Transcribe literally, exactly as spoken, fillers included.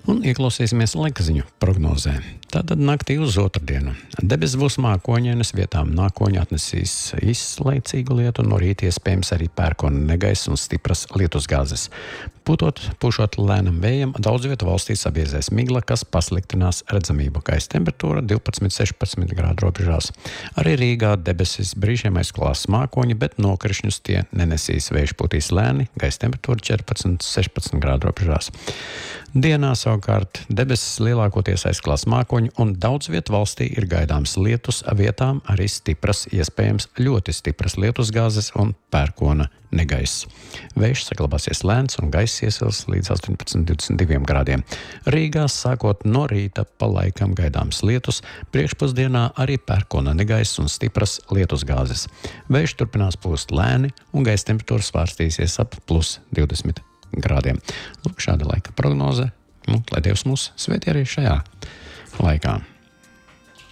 Un ieklausīsimies laika ziņu prognozē. Tātad naktī uz otrdienu. Debesis būs mākoņainas, vietām nākoņi atnesīs izlaicīgu lietu, no rīta iespējams arī pērkona negaiss un stipras lietusgāzes. Putot, pušot lēnam vējam, daudz vietu valstī sabiezēs migla, kas pasliktinās redzamību. Gaisa temperatūra divpadsmit līdz sešpadsmit grādu robežās. Arī Rīgā debesis brīžiem aizklās mākoņi, bet nokrišņus tie nenesīs. Vējš pūtīs lēni, gaisa temperatūra četrpadsmit līdz sešpadsmit grādu robežās. Dienā savukārt debesis lielākoties aizklās mākoņi un daudz vietu valstī ir gaidāms lietus, vietām arī stipras, iespējams ļoti stipras lietusgāzes un pērkona negaiss. Vējš saglabāsies lēns un gaiss iesils līdz astoņpadsmit līdz divdesmit diviem grādiem. Rīgā sākot no rīta pa laikam gaidāms lietus, priekšpusdienā arī pērkona negaiss un stipras lietusgāzes. Vējš turpinās pūst lēni un gaisa temperatūra svārstīsies ap plus divdesmit grādiem. Lūk, šāda laika prognoze. Nu, lai Dievs mūs svētī arī šajā laikā.